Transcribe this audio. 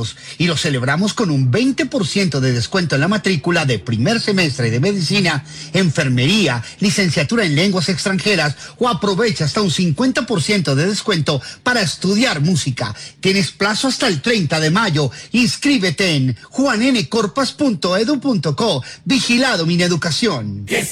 Unidos y lo celebramos con un 20% de descuento en la matrícula de primer semestre de medicina, enfermería, licenciatura en lenguas extranjeras o aprovecha hasta un 50% de descuento para estudiar música. Tienes plazo hasta el 30 de mayo. Inscríbete en juanncorpas.edu.co. Vigilado Mineducación.